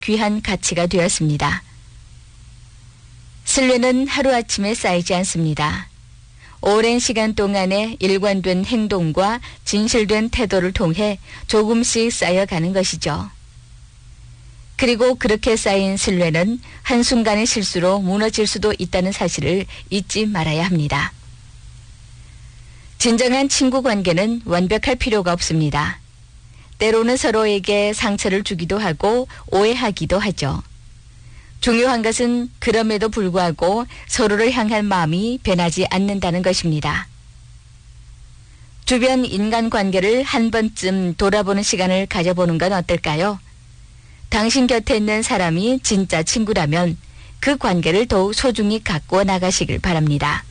귀한 가치가 되었습니다. 신뢰는 하루아침에 쌓이지 않습니다. 오랜 시간 동안의 일관된 행동과 진실된 태도를 통해 조금씩 쌓여가는 것이죠. 그리고 그렇게 쌓인 신뢰는 한순간의 실수로 무너질 수도 있다는 사실을 잊지 말아야 합니다. 진정한 친구 관계는 완벽할 필요가 없습니다. 때로는 서로에게 상처를 주기도 하고 오해하기도 하죠. 중요한 것은 그럼에도 불구하고 서로를 향한 마음이 변하지 않는다는 것입니다. 주변 인간관계를 한 번쯤 돌아보는 시간을 가져보는 건 어떨까요? 당신 곁에 있는 사람이 진짜 친구라면 그 관계를 더욱 소중히 갖고 나가시길 바랍니다.